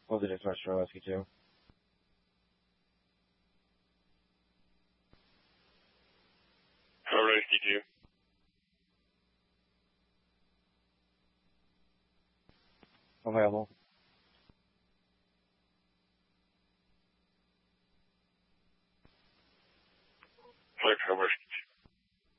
Was it Express Rescue 2? Rescue 2. Available. Flight Rescue